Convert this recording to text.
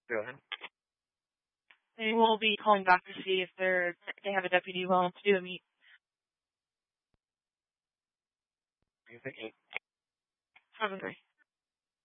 Go ahead. They will be calling back to see if they have a deputy willing to do a meet. What do you think? 7-3.